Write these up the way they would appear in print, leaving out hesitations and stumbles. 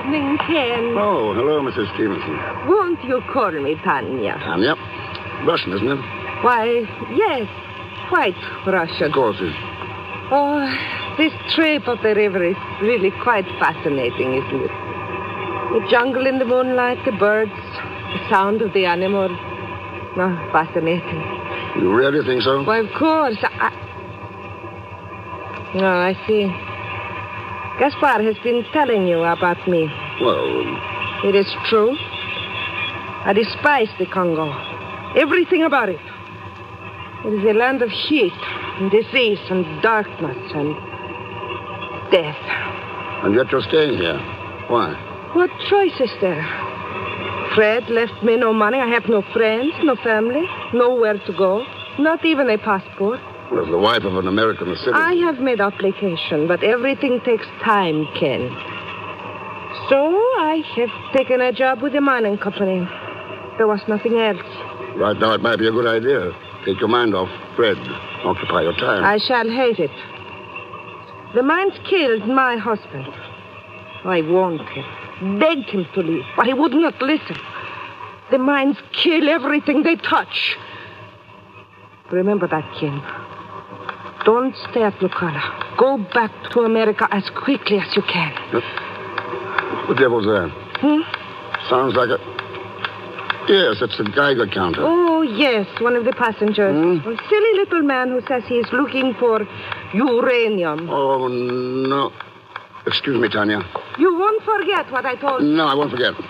evening, Ken. Oh, hello, Mrs. Stevenson. Won't you call me Tanya? Tanya? Russian, isn't it? Why, yes, quite Russian. Of course it is. Oh, this trip up the river is really quite fascinating, isn't it? The jungle in the moonlight, the birds, the sound of the animals. Oh, fascinating. You really think so? Why, of course. No, I see. Gaspar has been telling you about me. Well, It is true. I despise the Congo. Everything about it. It is a land of heat and disease and darkness and death. and yet you're staying here. Why? What choice is there? Fred left me no money. I have no friends, no family, nowhere to go, not even a passport. Well, as the wife of an American citizen. I have made application, but everything takes time, Ken. So I have taken a job with a mining company. There was nothing else. Right now, it might be a good idea. Take your mind off Fred. Occupy your time. I shall hate it. The mines killed my husband. I warned him, begged him to leave, but he would not listen. The mines kill everything they touch. Remember that, Ken. Don't stay at Lucana. Go back to America as quickly as you can. What the devil's that? Sounds like a... Yes, it's the Geiger counter. Oh, yes, one of the passengers. A silly little man who says he is looking for uranium. Oh, no. Excuse me, Tanya. You won't forget what I told you. No, I won't forget.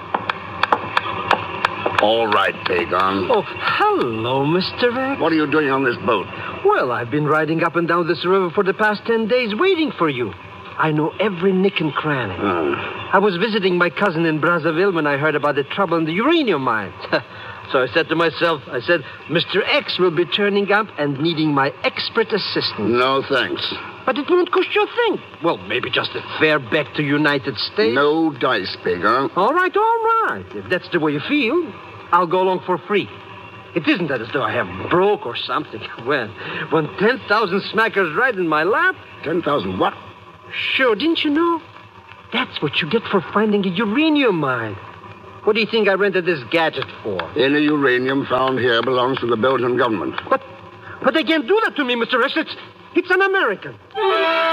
All right, Pagon. Oh, hello, Mr. X. What are you doing on this boat? Well, I've been riding up and down this river for the past 10 days waiting for you. I know every nick and cranny. I was visiting my cousin in Brazzaville when I heard about the trouble in the uranium mines. So I said to myself, Mr. X will be turning up and needing my expert assistance. No, thanks. But it won't cost you a thing. Well, maybe just a fare back to United States. No dice, Pagon. All right. If that's the way you feel, I'll go along for free. It isn't that as though I have broke or something. When 10,000 smackers right in my lap... 10,000 what? Sure, didn't you know? That's what you get for finding a uranium mine. What do you think I rented this gadget for? Any uranium found here belongs to the Belgian government. But they can't do that to me, Mr. X. It's un-American.